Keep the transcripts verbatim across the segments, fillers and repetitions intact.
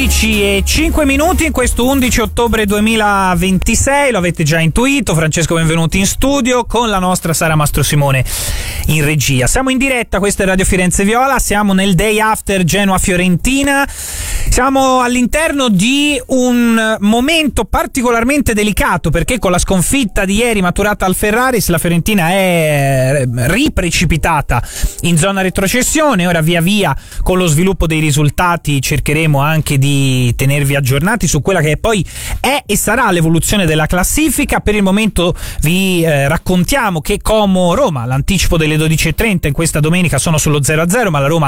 undici e cinque minuti in questo undici ottobre duemilaventisei, lo avete già intuito. Francesco Benvenuti in studio con la nostra Sara Mastrosimone in regia. Siamo in diretta, questa è Radio Firenze Viola, siamo nel day after Genoa-Fiorentina, siamo all'interno di un momento particolarmente delicato perché con la sconfitta di ieri maturata al Ferraris la Fiorentina è riprecipitata in zona retrocessione. Ora via via con lo sviluppo dei risultati cercheremo anche di tenervi aggiornati su quella che poi è e sarà l'evoluzione della classifica. Per il momento vi eh, raccontiamo che Como-Roma, l'anticipo delle dodici e trenta in questa domenica sono sullo zero a zero, ma la Roma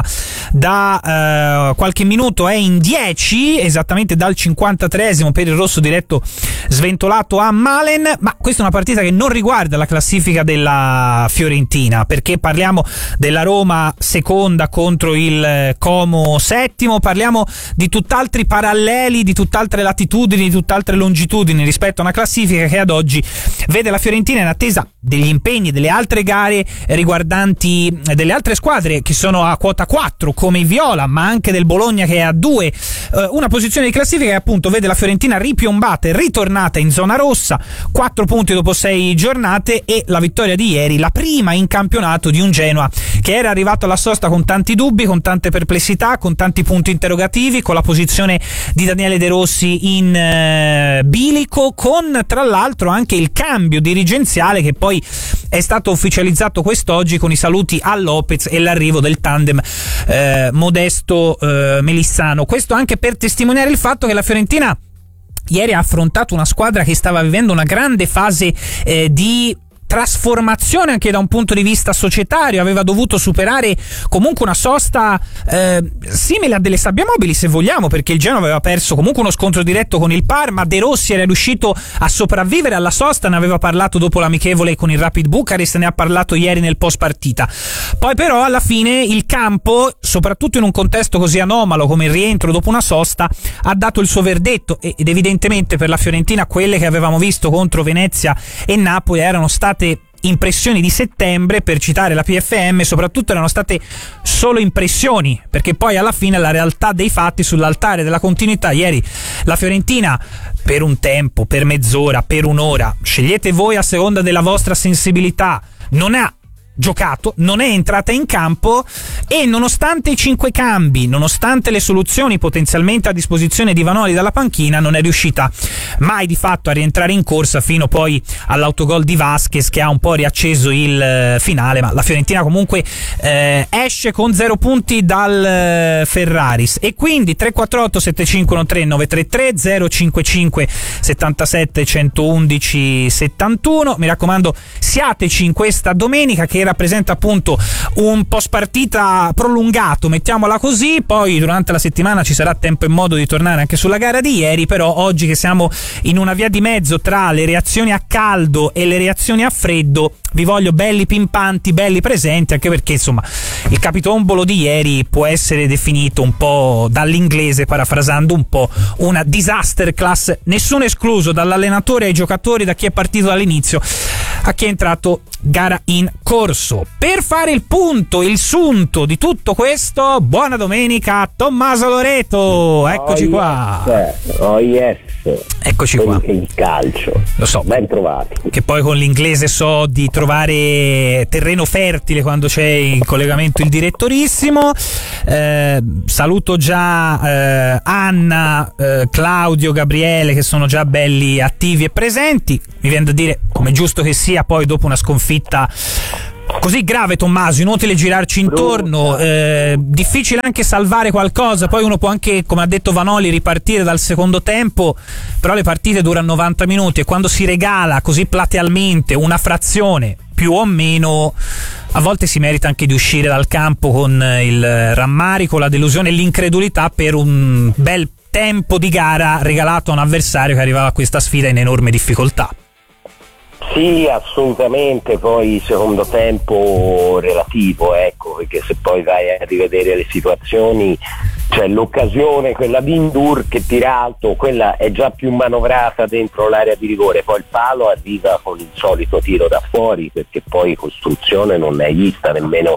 da eh, qualche minuto è in dieci, esattamente dal cinquantatreesimo per il rosso diretto sventolato a Malen. Ma questa è una partita che non riguarda la classifica della Fiorentina, perché parliamo della Roma seconda contro il Como settimo, parliamo di tutt'altri paralleli, di tutt'altre latitudini, di tutt'altre longitudini rispetto a una classifica che ad oggi vede la Fiorentina in attesa degli impegni delle altre gare riguardanti delle altre squadre che sono a quota quattro come i Viola, ma anche del Bologna che è a due, una posizione di classifica che appunto vede la Fiorentina ripiombata e ritornata in zona rossa, quattro punti dopo sei giornate, e la vittoria di ieri, la prima in campionato di un Genoa che era arrivato alla sosta con tanti dubbi, con tante perplessità, con tanti punti interrogativi, con la posizione di Daniele De Rossi in eh, bilico, con tra l'altro anche il cambio dirigenziale che poi è stato ufficializzato quest'oggi con i saluti a Lopez e l'arrivo del tandem eh, Modesto eh, Melissano. Questo anche per testimoniare il fatto che la Fiorentina ieri ha affrontato una squadra che stava vivendo una grande fase eh, di trasformazione anche da un punto di vista societario, aveva dovuto superare comunque una sosta eh, simile a delle sabbiamobili se vogliamo, perché il Genoa aveva perso comunque uno scontro diretto con il Parma. De Rossi era riuscito a sopravvivere alla sosta, ne aveva parlato dopo l'amichevole con il Rapid Bucarest, ne ha parlato ieri nel post partita. Poi però alla fine il campo, soprattutto in un contesto così anomalo come il rientro dopo una sosta, ha dato il suo verdetto, ed evidentemente per la Fiorentina quelle che avevamo visto contro Venezia e Napoli erano state impressioni di settembre, per citare la P F M, soprattutto erano state solo impressioni, perché poi alla fine la realtà dei fatti sull'altare della continuità. Ieri la Fiorentina per un tempo, per mezz'ora, per un'ora, scegliete voi a seconda della vostra sensibilità, non ha giocato, non è entrata in campo, e nonostante i cinque cambi, nonostante le soluzioni potenzialmente a disposizione di Vanoli dalla panchina, non è riuscita mai di fatto a rientrare in corsa fino poi all'autogol di Vasquez che ha un po' riacceso il eh, finale. Ma la Fiorentina comunque eh, esce con zero punti dal eh, Ferraris, e quindi tre quattro otto sette cinque uno tre nove tre tre zero cinque cinque settantasette centoundici settantuno. Mi raccomando, siateci in questa domenica che rappresenta appunto un post partita prolungato, mettiamola così. Poi durante la settimana ci sarà tempo e modo di tornare anche sulla gara di ieri, però oggi che siamo in una via di mezzo tra le reazioni a caldo e le reazioni a freddo, vi voglio belli pimpanti, belli presenti, anche perché insomma il capitombolo di ieri può essere definito un po' dall'inglese, parafrasando un po', una disaster class, nessuno escluso, dall'allenatore ai giocatori, da chi è partito dall'inizio a chi è entrato gara in corso. Per fare il punto, il sunto di tutto questo, buona domenica Tommaso Loreto, eccoci oh qua. Yes. Oh yes. Eccoci qua. Il calcio. Lo so. Ben trovati. Che poi con l'inglese so di trovare terreno fertile quando c'è in collegamento il direttorissimo. Eh, saluto già eh, Anna, eh, Claudio, Gabriele, che sono già belli attivi e presenti. Mi viene da dire, come giusto che sia, poi dopo una sconfitta così grave, Tommaso, inutile girarci intorno, eh, difficile anche salvare qualcosa. Poi uno può anche, come ha detto Vanoli, ripartire dal secondo tempo, però le partite durano novanta minuti e quando si regala così platealmente una frazione più o meno, a volte si merita anche di uscire dal campo con il rammarico, la delusione e l'incredulità per un bel tempo di gara regalato a un avversario che arrivava a questa sfida in enorme difficoltà. Sì, assolutamente. Poi secondo tempo relativo, ecco, perché se poi vai a rivedere le situazioni, cioè l'occasione, quella di Ndur che tira alto, quella è già più manovrata dentro l'area di rigore, poi il palo arriva con il solito tiro da fuori, perché poi costruzione non ne hai vista nemmeno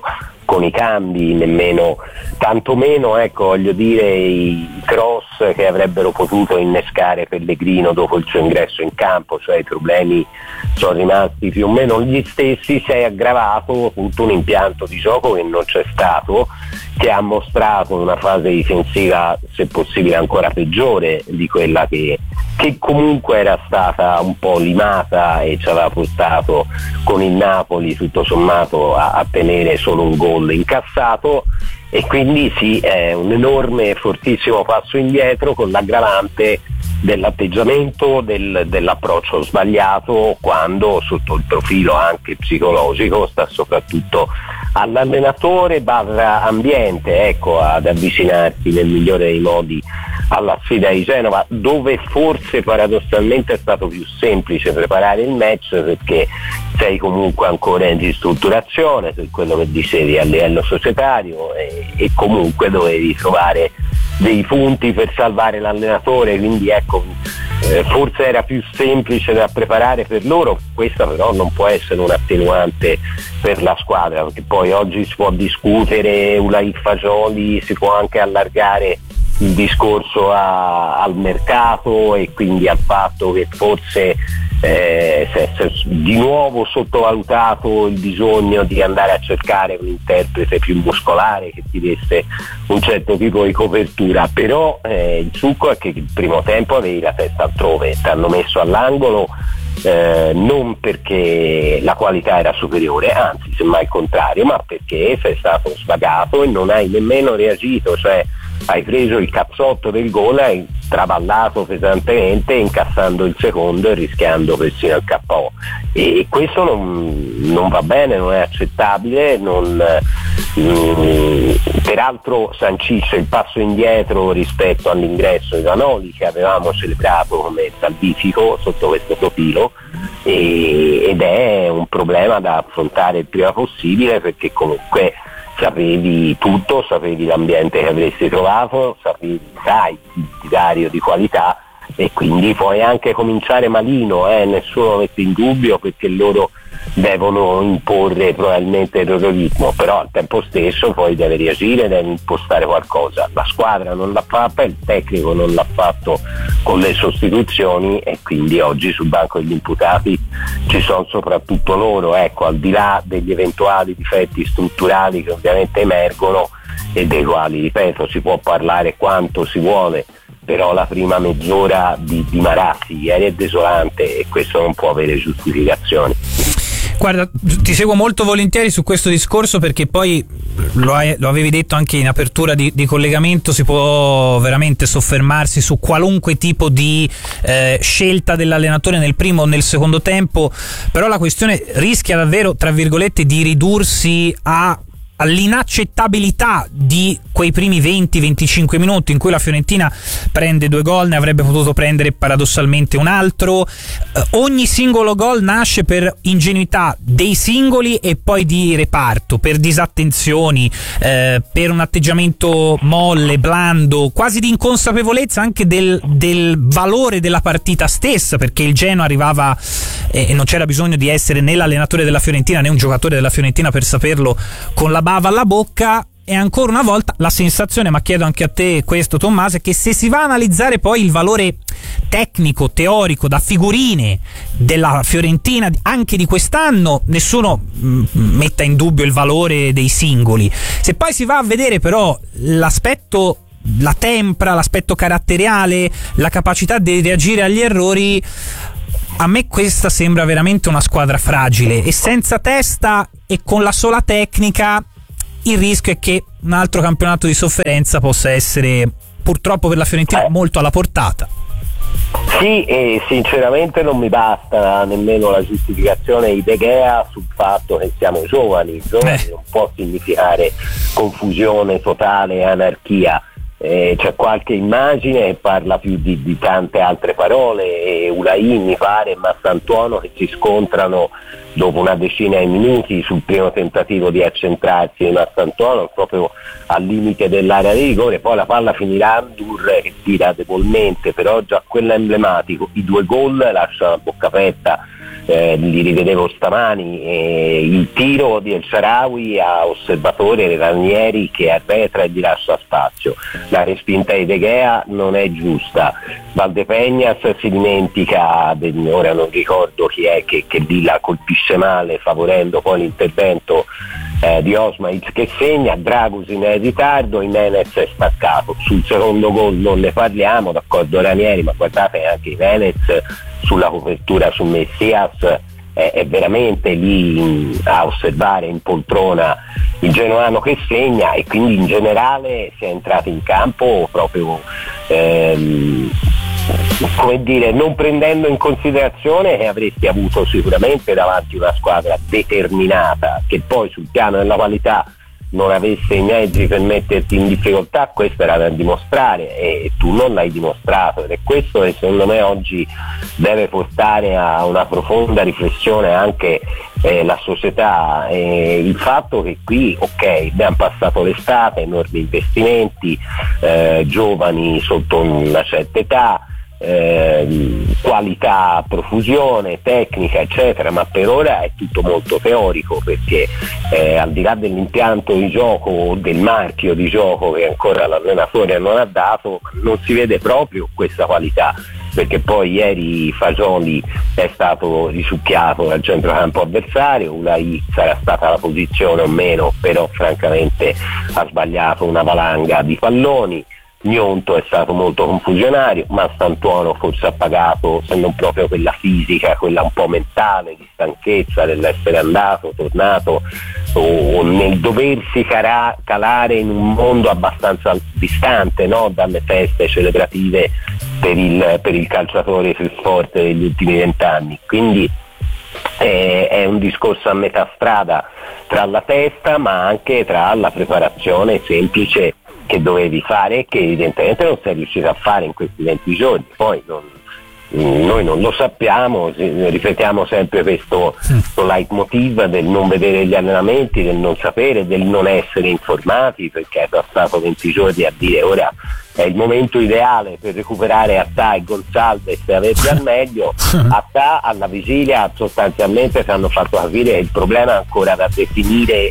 con i cambi, nemmeno tantomeno, ecco, voglio dire, i cross che avrebbero potuto innescare Pellegrino dopo il suo ingresso in campo, cioè i problemi sono rimasti più o meno gli stessi. Si è aggravato appunto un impianto di gioco che non c'è stato, che ha mostrato una fase difensiva se possibile ancora peggiore di quella che, che comunque era stata un po' limata e ci aveva portato con il Napoli tutto sommato a, a tenere solo un gol incassato, e quindi sì, è un enorme fortissimo passo indietro, con l'aggravante dell'atteggiamento, del, dell'approccio sbagliato, quando sotto il profilo anche psicologico sta soprattutto all'allenatore barra ambiente, ecco, ad avvicinarsi nel migliore dei modi alla sfida di Genova, dove forse paradossalmente è stato più semplice preparare il match, perché sei comunque ancora in ristrutturazione, per quello che dicevi a livello societario, e, e comunque dovevi trovare dei punti per salvare l'allenatore, quindi ecco, eh, forse era più semplice da preparare per loro. Questa però non può essere un attenuante per la squadra, perché poi oggi si può discutere Ulai Fagioli, si può anche allargare il discorso a, al mercato e quindi al fatto che forse eh, si è di nuovo sottovalutato il bisogno di andare a cercare un interprete più muscolare che ti desse un certo tipo di copertura, però eh, il succo è che il primo tempo avevi la testa altrove, ti hanno messo all'angolo eh, non perché la qualità era superiore, anzi semmai il contrario, ma perché sei stato svagato e non hai nemmeno reagito, cioè hai preso il cazzotto del gol, hai traballato pesantemente incassando il secondo e rischiando persino il K O, e questo non, non va bene, non è accettabile, non, mm, peraltro sancisce il passo indietro rispetto all'ingresso di Vanoli, che avevamo celebrato come salvifico sotto questo profilo, e, ed è un problema da affrontare il prima possibile, perché comunque sapevi tutto, sapevi l'ambiente che avresti trovato, sapevi, sai, il diario di qualità, e quindi puoi anche cominciare malino, eh, nessuno mette in dubbio, perché loro devono imporre probabilmente il loro ritmo, però al tempo stesso poi deve reagire, deve impostare qualcosa. La squadra non l'ha fatta, il tecnico non l'ha fatto con le sostituzioni, e quindi oggi sul banco degli imputati ci sono soprattutto loro, ecco, al di là degli eventuali difetti strutturali che ovviamente emergono e dei quali, ripeto, si può parlare quanto si vuole, però la prima mezz'ora di, di Marazzi ieri è desolante, e questo non può avere giustificazioni. Guarda, ti seguo molto volentieri su questo discorso, perché poi lo, hai, lo avevi detto anche in apertura di, di collegamento, si può veramente soffermarsi su qualunque tipo di eh, scelta dell'allenatore nel primo o nel secondo tempo, però la questione rischia davvero, tra virgolette, di ridursi a all'inaccettabilità di quei primi venti venticinque minuti in cui la Fiorentina prende due gol, ne avrebbe potuto prendere paradossalmente un altro. Eh, ogni singolo gol nasce per ingenuità dei singoli e poi di reparto, per disattenzioni, eh, per un atteggiamento molle, blando, quasi di inconsapevolezza anche del, del valore della partita stessa, perché il Genoa arrivava e eh, non c'era bisogno di essere né l'allenatore della Fiorentina né un giocatore della Fiorentina per saperlo, con la bava alla bocca. E ancora una volta la sensazione, ma chiedo anche a te questo Tommaso, è che se si va a analizzare poi il valore tecnico, teorico, da figurine della Fiorentina anche di quest'anno, nessuno mh, metta in dubbio il valore dei singoli. Se poi si va a vedere però l'aspetto, la tempra, l'aspetto caratteriale, la capacità di reagire agli errori, a me questa sembra veramente una squadra fragile e senza testa, e con la sola tecnica il rischio è che un altro campionato di sofferenza possa essere, purtroppo per la Fiorentina, eh. molto alla portata. Sì, e sinceramente non mi basta nemmeno la giustificazione di De Gea sul fatto che siamo giovani. Giovani eh. non può significare confusione totale e anarchia. Eh, c'è qualche immagine che parla più di, di tante altre parole, e Ulain mi pare e Massantuono che si scontrano dopo una decina di minuti sul primo tentativo di accentrarsi di Massantuono proprio al limite dell'area di rigore. Poi la palla finirà Andur che tira debolmente, però già quello è emblematico, i due gol lasciano a bocca aperta eh, li rivedevo stamani, eh, il tiro di El Shaarawy a osservatore Ranieri che arretra e rilascia spazio, la respinta di De Gea non è giusta, Valdepeñas si dimentica, ora non ricordo chi è che, che lì la colpisce male favorendo poi l'intervento Eh, di Osmaic che segna, Dragusin è in ritardo, Jimenez è staccato. Sul secondo gol non ne parliamo, d'accordo Ranieri, ma guardate anche Jimenez sulla copertura su Messias è, è veramente lì in, a osservare in poltrona il genoano che segna, e quindi in generale si è entrati in campo proprio ehm, come dire, non prendendo in considerazione che avresti avuto sicuramente davanti una squadra determinata, che poi sul piano della qualità non avesse i mezzi per metterti in difficoltà. Questo era da dimostrare e tu non l'hai dimostrato, ed è questo che secondo me oggi deve portare a una profonda riflessione anche eh, la società, eh, il fatto che qui ok abbiamo passato l'estate, enormi investimenti, eh, giovani sotto una certa età, Eh, qualità, profusione, tecnica eccetera, ma per ora è tutto molto teorico, perché eh, al di là dell'impianto di gioco o del marchio di gioco che ancora l'allenatore non ha dato, non si vede proprio questa qualità, perché poi ieri Fagioli è stato risucchiato dal centrocampo avversario, Ulai sarà stata la posizione o meno, però francamente ha sbagliato una valanga di palloni, Gnonto è stato molto confusionario, Mastantuono forse ha pagato, se non proprio quella fisica, quella un po' mentale, di stanchezza dell'essere andato, tornato, o nel doversi cara- calare in un mondo abbastanza distante, no? Dalle feste celebrative per il, per il calciatore più forte degli ultimi vent'anni. Quindi eh, è un discorso a metà strada tra la testa ma anche tra la preparazione semplice che dovevi fare e che evidentemente non sei riuscito a fare in questi venti giorni. Poi non, noi non lo sappiamo, ripetiamo sempre questo, questo leitmotiv del non vedere gli allenamenti, del non sapere, del non essere informati, perché è passato venti giorni a dire ora è il momento ideale per recuperare Attà e Gonçalves e averli al meglio. Attà alla vigilia sostanzialmente ci hanno fatto capire che il problema è ancora da definire,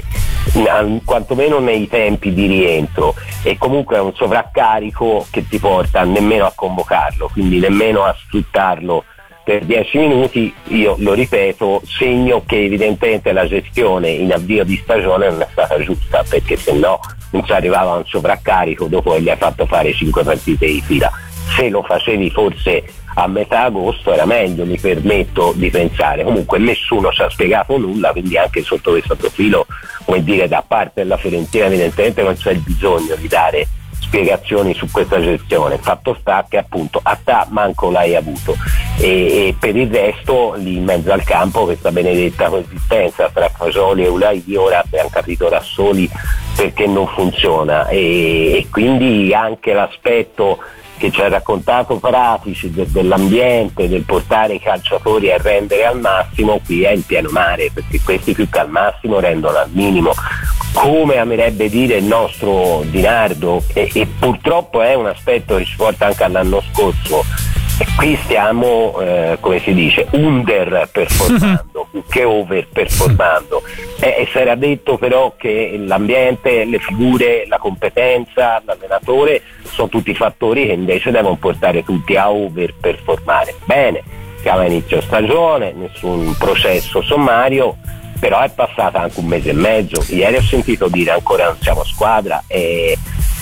quantomeno nei tempi di rientro, e comunque è un sovraccarico che ti porta nemmeno a convocarlo, quindi nemmeno a sfruttarlo per dieci minuti. Io lo ripeto, segno che evidentemente la gestione in avvio di stagione non è stata giusta, perché se no non si arrivava a un sovraccarico dopo che gli hai fatto fare cinque partite di fila. Se lo facevi forse a metà agosto era meglio, mi permetto di pensare. Comunque nessuno ci ha spiegato nulla, quindi anche sotto questo profilo, come dire, da parte della Fiorentina evidentemente non c'è il bisogno di dare spiegazioni su questa gestione. Fatto sta che appunto Attà manco l'hai avuto, e, e per il resto lì in mezzo al campo questa benedetta coesistenza tra Fagioli e Ulai ora abbiamo capito da soli perché non funziona, e, e quindi anche l'aspetto che ci ha raccontato Pratici de, dell'ambiente, del portare i calciatori a rendere al massimo, qui è in pieno mare, perché questi più che al massimo rendono al minimo, come amerebbe dire il nostro Di Nardo, e, e purtroppo è un aspetto che ci porta anche all'anno scorso. E qui stiamo, eh, come si dice, under performando più che over performando. E, e si era detto però che l'ambiente, le figure, la competenza, l'allenatore sono tutti fattori che invece devono portare tutti a over performare. Bene, siamo a inizio stagione, nessun processo sommario, però è passata anche un mese e mezzo. Ieri ho sentito dire ancora non siamo squadra, e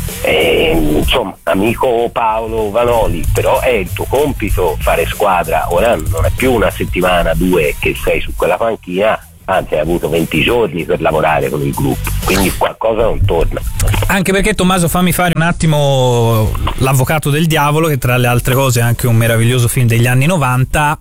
Eh, insomma, amico Paolo Vanoli, però è il tuo compito fare squadra. Ora non è più una settimana, due che sei su quella panchina, anzi hai avuto venti giorni per lavorare con il gruppo, quindi qualcosa non torna. Anche perché, Tommaso, fammi fare un attimo l'avvocato del diavolo, che tra le altre cose è anche un meraviglioso film degli anni novanta.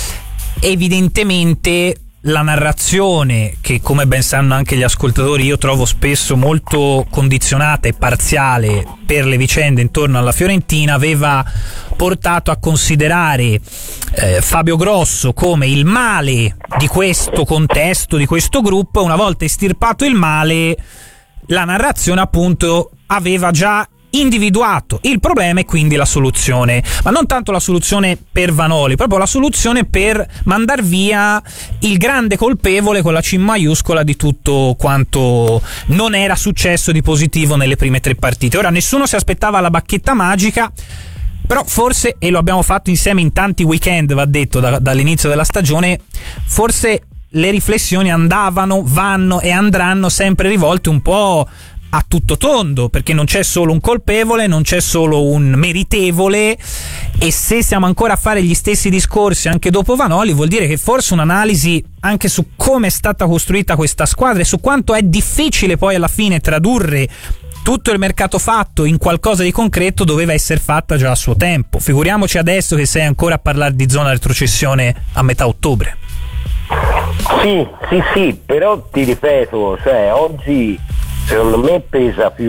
Evidentemente la narrazione, che come ben sanno anche gli ascoltatori io trovo spesso molto condizionata e parziale per le vicende intorno alla Fiorentina, aveva portato a considerare eh, Fabio Grosso come il male di questo contesto, di questo gruppo. Una volta estirpato il male, la narrazione appunto aveva già individuato il problema e quindi la soluzione, ma non tanto la soluzione per Vanoli, proprio la soluzione per mandar via il grande colpevole con la C maiuscola di tutto quanto non era successo di positivo nelle prime tre partite. Ora nessuno si aspettava la bacchetta magica, però forse, e lo abbiamo fatto insieme in tanti weekend, va detto, da, dall'inizio della stagione, forse le riflessioni andavano, vanno e andranno sempre rivolte un po' a tutto tondo, perché non c'è solo un colpevole, non c'è solo un meritevole, e se siamo ancora a fare gli stessi discorsi anche dopo Vanoli vuol dire che forse un'analisi anche su come è stata costruita questa squadra e su quanto è difficile poi alla fine tradurre tutto il mercato fatto in qualcosa di concreto doveva essere fatta già a suo tempo. Figuriamoci adesso che sei ancora a parlare di zona retrocessione a metà ottobre. Sì, sì, sì, però ti ripeto, cioè oggi secondo me pesa più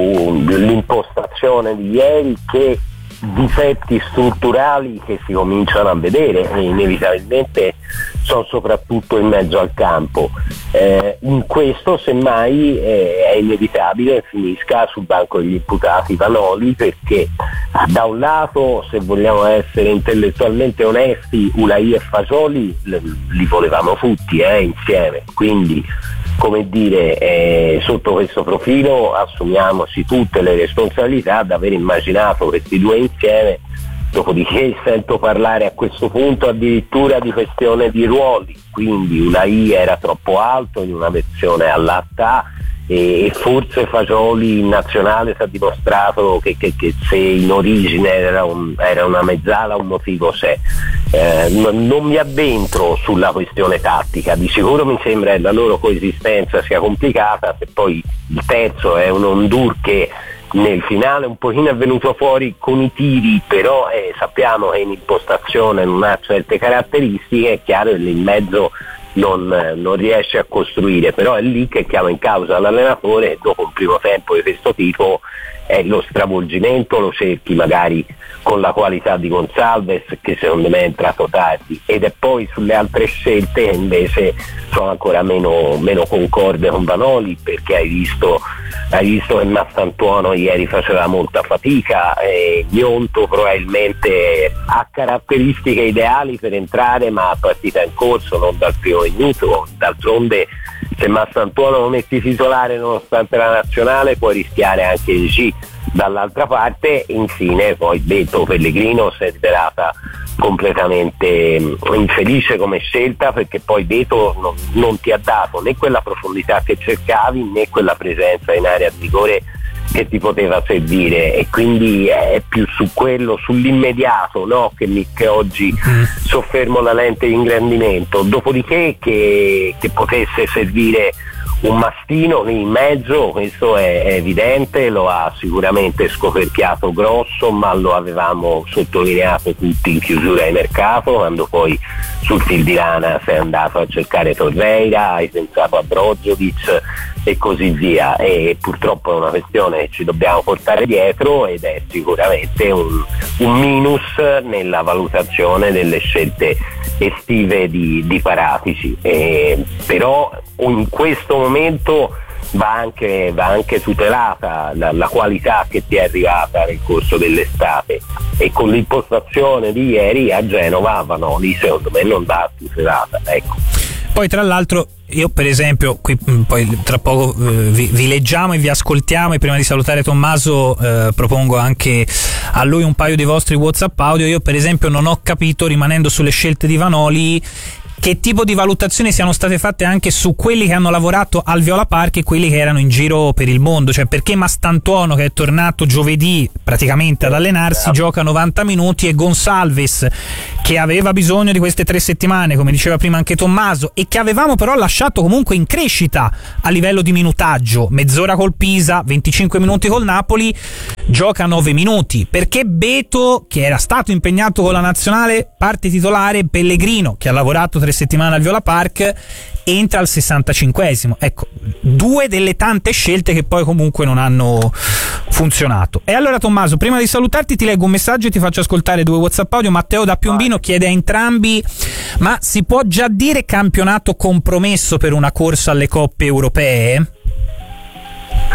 l'impostazione di ieri che difetti strutturali che si cominciano a vedere e inevitabilmente sono soprattutto in mezzo al campo. Eh, in questo semmai eh, è inevitabile finisca sul banco degli imputati Vanoli, perché da un lato, se vogliamo essere intellettualmente onesti, Ulai e Fasoli li volevamo tutti eh, insieme, quindi come dire, eh, sotto questo profilo assumiamoci tutte le responsabilità di aver immaginato questi due insieme. Dopodiché sento parlare a questo punto addirittura di questione di ruoli, quindi Ulai era troppo alto in una versione all'A e forse Fasoli in nazionale si è dimostrato che, che, che se in origine era, un, era una mezzala un motivo c'è. Eh, non, non mi addentro sulla questione tattica, di sicuro mi sembra che la loro coesistenza sia complicata, se poi il terzo è un Ondur che nel finale un pochino è venuto fuori con i tiri, però eh, sappiamo che in impostazione non ha certe caratteristiche, è chiaro che lì in mezzo non, non riesce a costruire, però è lì che chiama in causa l'allenatore e dopo un primo tempo di questo tipo è lo stravolgimento, lo cerchi magari con la qualità di Gonçalves che secondo me è entrato tardi, ed è poi sulle altre scelte che invece sono ancora meno, meno concorde con Vanoli, perché hai visto, hai visto che Mastantuono ieri faceva molta fatica, e Gnonto probabilmente ha caratteristiche ideali per entrare ma a partita in corso, non dal primo minuto. D'altronde se Mastantuono lo metti titolare nonostante la nazionale puoi rischiare anche il G. Dall'altra parte infine poi Beto Pellegrino si è rivelata completamente infelice come scelta, perché poi Beto non, non ti ha dato né quella profondità che cercavi né quella presenza in area di rigore che ti poteva servire, e quindi è più su quello, sull'immediato, no, che, mi, che oggi mm. soffermo la lente di ingrandimento. Dopodiché che, che potesse servire un mastino lì in mezzo, questo è, è evidente, lo ha sicuramente scoperchiato Grosso, ma lo avevamo sottolineato tutti in chiusura di mercato, quando poi sul fil di lana sei andato a cercare Torreira, hai pensato a Brozovic e così via, e purtroppo è una questione che ci dobbiamo portare dietro ed è sicuramente un, un minus nella valutazione delle scelte estive di, di Paratici, e, però in questo momento va anche, va anche tutelata la, la qualità che ti è arrivata nel corso dell'estate, e con l'impostazione di ieri a Genova Vanoli secondo me non va tutelata, ecco. Poi tra l'altro io per esempio qui poi tra poco eh, vi, vi leggiamo e vi ascoltiamo, e prima di salutare Tommaso eh, propongo anche a lui un paio di vostri WhatsApp audio. Io per esempio non ho capito, rimanendo sulle scelte di Vanoli, che tipo di valutazioni siano state fatte anche su quelli che hanno lavorato al Viola Park e quelli che erano in giro per il mondo, cioè perché Mastantuono, che è tornato giovedì praticamente ad allenarsi, gioca novanta minuti, e Gonçalves, che aveva bisogno di queste tre settimane, come diceva prima anche Tommaso, e che avevamo però lasciato comunque in crescita a livello di minutaggio, mezz'ora col Pisa, venticinque minuti col Napoli, gioca nove minuti, perché Beto, che era stato impegnato con la nazionale, parte titolare, Pellegrino, che ha lavorato tre settimane al Viola Park, entra al sessantacinquesimo. Ecco, due delle tante scelte che poi comunque non hanno funzionato. E allora Tommaso, prima di salutarti ti leggo un messaggio e ti faccio ascoltare due WhatsApp audio. Matteo da Piombino chiede a entrambi: ma si può già dire campionato compromesso per una corsa alle coppe europee?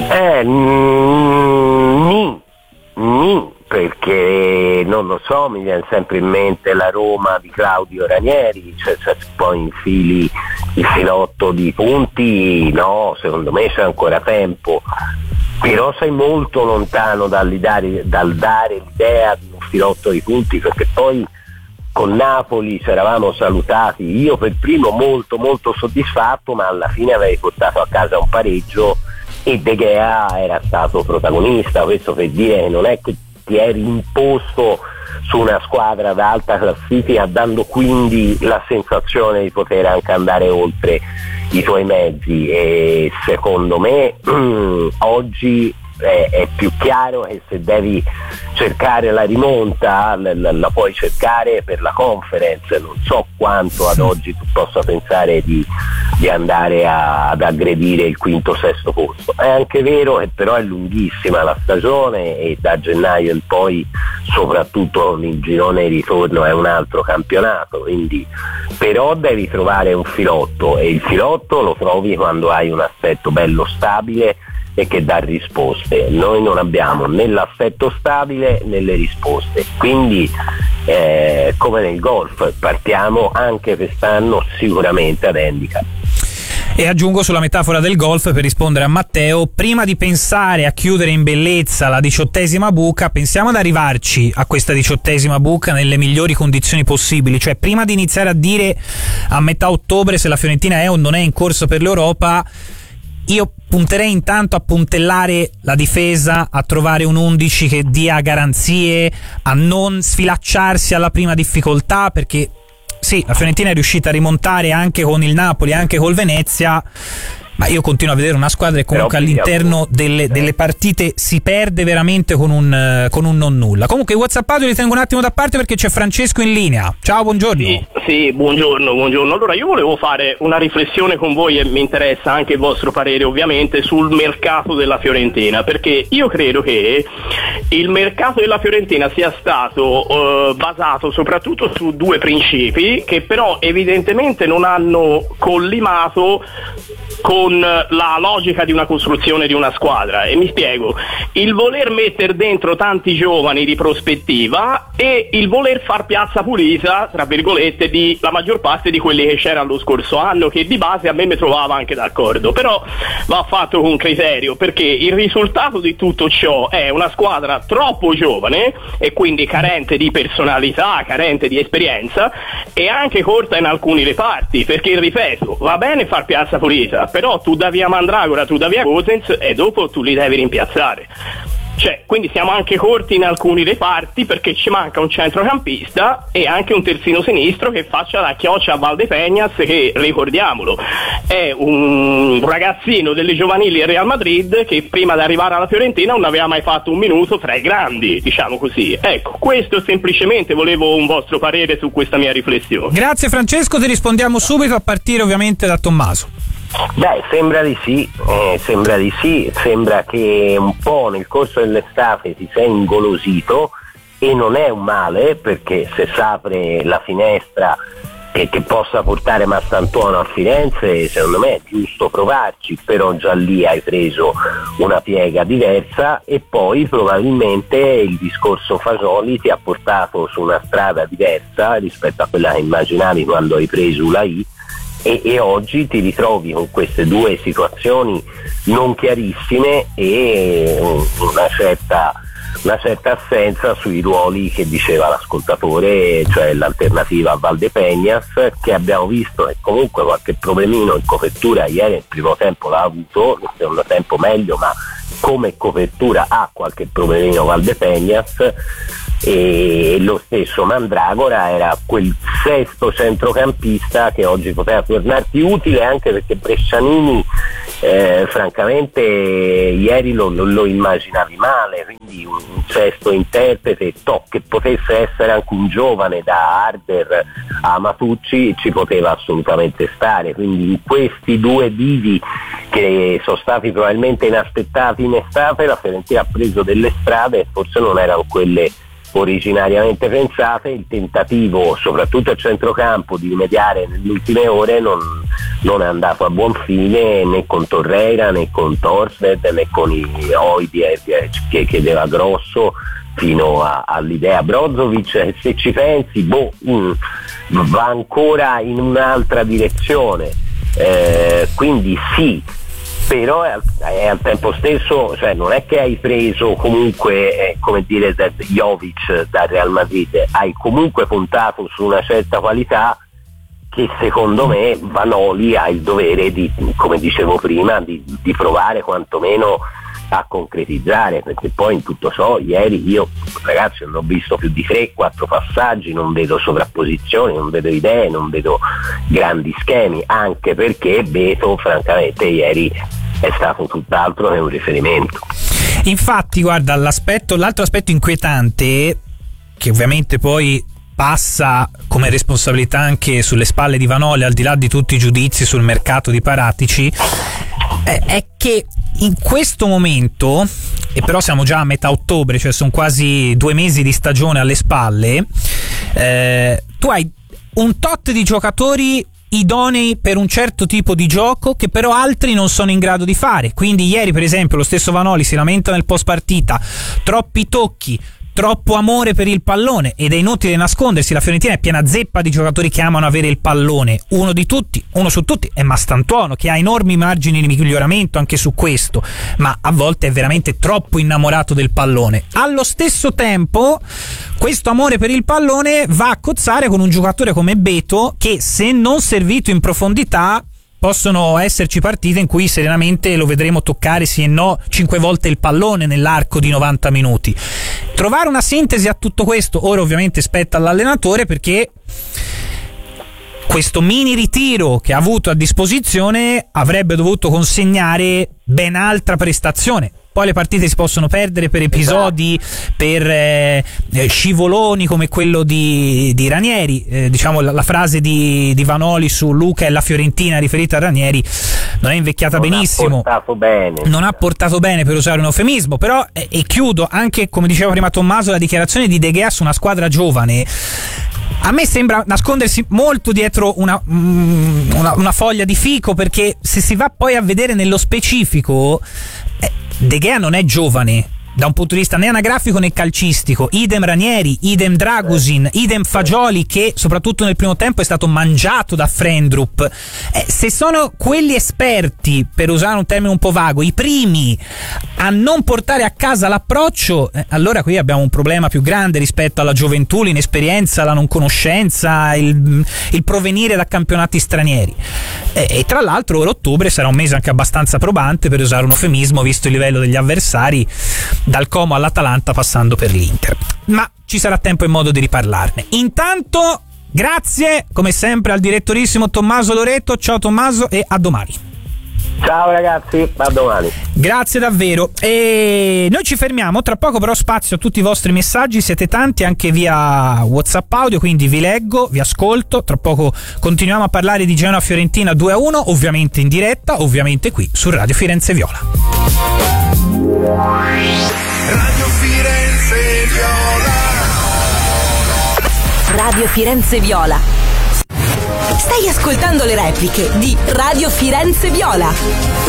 Eh, mm, ni, ni, perché non lo so, mi viene sempre in mente la Roma di Claudio Ranieri, cioè se poi infili il filotto di punti, no, secondo me c'è ancora tempo, però sei molto lontano dal dare, dal dare l'idea di un filotto di punti, perché poi con Napoli ci eravamo salutati, io per primo molto molto soddisfatto, ma alla fine avevi portato a casa un pareggio e De Gea era stato protagonista. Questo per dire che non è che ti eri imposto su una squadra d'alta classifica, dando quindi la sensazione di poter anche andare oltre i tuoi mezzi, e secondo me oggi è, è più chiaro che se devi cercare la rimonta la, la, la puoi cercare per la Conference. Non so quanto ad oggi tu possa pensare di, di andare a, ad aggredire il quinto sesto posto. È anche vero che però è lunghissima la stagione e da gennaio in poi, soprattutto il girone di ritorno, è un altro campionato, quindi però devi trovare un filotto, e il filotto lo trovi quando hai un assetto bello stabile e che dà risposte. Noi non abbiamo né l'assetto stabile né le risposte, quindi eh, come nel golf partiamo anche quest'anno sicuramente ad handicap. E aggiungo sulla metafora del golf, per rispondere a Matteo, prima di pensare a chiudere in bellezza la diciottesima buca, pensiamo ad arrivarci a questa diciottesima buca nelle migliori condizioni possibili, cioè prima di iniziare a dire a metà ottobre se la Fiorentina è o non è in corso per l'Europa. Io punterei intanto a puntellare la difesa, a trovare un undici che dia garanzie, a non sfilacciarsi alla prima difficoltà, perché sì, la Fiorentina è riuscita a rimontare anche con il Napoli, anche col Venezia, ma io continuo a vedere una squadra che comunque all'interno delle, delle partite si perde veramente con un, con un non nulla. Comunque i WhatsApp audio li tengo un attimo da parte perché c'è Francesco in linea. Ciao, buongiorno. Sì, sì, buongiorno, buongiorno. Allora io volevo fare una riflessione con voi, e mi interessa anche il vostro parere ovviamente sul mercato della Fiorentina, perché io credo che il mercato della Fiorentina sia stato eh, basato soprattutto su due principi che però evidentemente non hanno collimato con la logica di una costruzione di una squadra, e mi spiego: il voler mettere dentro tanti giovani di prospettiva e il voler far piazza pulita, tra virgolette, di la maggior parte di quelli che c'erano lo scorso anno, che di base a me mi trovava anche d'accordo, però va fatto con criterio, perché il risultato di tutto ciò è una squadra troppo giovane e quindi carente di personalità, carente di esperienza e anche corta in alcuni reparti, perché ripeto, va bene far piazza pulita, però tu dà via Mandragora, tu dà via Gosens e dopo tu li devi rimpiazzare. Cioè, quindi siamo anche corti in alcuni reparti perché ci manca un centrocampista e anche un terzino sinistro che faccia la chioccia a Valdepeñas, che, ricordiamolo, è un ragazzino delle giovanili del Real Madrid che prima di arrivare alla Fiorentina non aveva mai fatto un minuto tra i grandi, diciamo così. Ecco, questo semplicemente volevo un vostro parere su questa mia riflessione. Grazie Francesco, ti rispondiamo subito, a partire ovviamente da Tommaso. Beh, sembra di sì, eh, sembra di sì, sembra che un po' nel corso dell'estate ti sei ingolosito, e non è un male, perché se si apre la finestra che, che possa portare Marcantonio a Firenze, secondo me è giusto provarci, però già lì hai preso una piega diversa e poi probabilmente il discorso Fasoli ti ha portato su una strada diversa rispetto a quella che immaginavi quando hai preso Ulai. E, e oggi ti ritrovi con queste due situazioni non chiarissime e una certa, una certa assenza sui ruoli che diceva l'ascoltatore, cioè l'alternativa a Valdepeñas, che abbiamo visto che comunque qualche problemino in copertura ieri nel primo tempo l'ha avuto, nel secondo tempo meglio, ma come copertura ha qualche problemino Valdepeñas. E lo stesso Mandragora era quel sesto centrocampista che oggi poteva tornarti utile, anche perché Brescianini eh, francamente ieri lo, lo, lo immaginavi male, quindi un, un sesto interprete to, che potesse essere anche un giovane da Harder a Matucci ci poteva assolutamente stare, quindi in questi due divi che sono stati probabilmente inaspettati in estate la Fiorentina ha preso delle strade e forse non erano quelle originariamente pensate. Il tentativo soprattutto al centrocampo di rimediare nelle ultime ore non, non è andato a buon fine né con Torreira né con Torsted né con i Oidier che chiedeva grosso, fino a, all'idea Brozovic. Se ci pensi, boh, mh, va ancora in un'altra direzione, eh, quindi sì, però è al, è al tempo stesso, cioè non è che hai preso comunque eh, come dire Jovic dal Real Madrid, hai comunque puntato su una certa qualità che secondo me Vanoli ha il dovere di, come dicevo prima, di, di provare quantomeno a concretizzare, perché poi in tutto ciò ieri io ragazzi non ho visto più di tre quattro passaggi, non vedo sovrapposizioni, non vedo idee, non vedo grandi schemi, anche perché Beto francamente ieri è stato tutt'altro che un riferimento. Infatti guarda, l'aspetto, l'altro aspetto inquietante, che ovviamente poi passa come responsabilità anche sulle spalle di Vanoli, al di là di tutti i giudizi sul mercato di Paratici, è, è che in questo momento, e però siamo già a metà ottobre, cioè sono quasi due mesi di stagione alle spalle, eh, tu hai un tot di giocatori idonei per un certo tipo di gioco che però altri non sono in grado di fare. Quindi ieri per esempio lo stesso Vanoli si lamenta nel post partita: troppi tocchi, troppo amore per il pallone, ed è inutile nascondersi, la Fiorentina è piena zeppa di giocatori che amano avere il pallone. Uno di tutti, uno su tutti è Mastantuono, che ha enormi margini di miglioramento anche su questo, ma a volte è veramente troppo innamorato del pallone. Allo stesso tempo questo amore per il pallone va a cozzare con un giocatore come Beto, che se non servito in profondità possono esserci partite in cui serenamente lo vedremo toccare sì e no cinque volte il pallone nell'arco di novanta minuti. Trovare una sintesi a tutto questo ora ovviamente spetta all'allenatore, perché questo mini ritiro che ha avuto a disposizione avrebbe dovuto consegnare ben altra prestazione. Poi le partite si possono perdere per episodi, per eh, scivoloni come quello di, di Ranieri. Eh, diciamo la, la frase di, di Vanoli su Luca e la Fiorentina riferita a Ranieri non è invecchiata non benissimo. Non ha portato bene. Non ha portato bene, per usare un eufemismo, però, eh, e chiudo anche, come diceva prima Tommaso, la dichiarazione di De Gea su una squadra giovane. A me sembra nascondersi molto dietro una, una, una foglia di fico, perché se si va poi a vedere nello specifico, eh, De Gea non è giovane da un punto di vista né anagrafico né calcistico, idem Ranieri, idem Dragusin, idem Fagioli, che soprattutto nel primo tempo è stato mangiato da Frendrup. Eh, se sono quelli esperti, per usare un termine un po' vago, i primi a non portare a casa l'approccio, eh, allora qui abbiamo un problema più grande rispetto alla gioventù, l'inesperienza, la non conoscenza, il, il provenire da campionati stranieri. Eh, e tra l'altro ora ottobre sarà un mese anche abbastanza probante, per usare un eufemismo, visto il livello degli avversari, dal Como all'Atalanta passando per l'Inter. Ma ci sarà tempo e modo di riparlarne. Intanto grazie come sempre al direttorissimo Tommaso Loreto. Ciao Tommaso e a domani. Ciao ragazzi, a domani. Grazie davvero. E noi ci fermiamo, tra poco però spazio a tutti i vostri messaggi, siete tanti anche via WhatsApp audio, quindi vi leggo, vi ascolto. Tra poco continuiamo a parlare di Genoa Fiorentina due a uno, ovviamente in diretta, ovviamente qui su Radio Firenze Viola. Radio Firenze Viola. Radio Firenze Viola. Stai ascoltando le repliche di Radio Firenze Viola.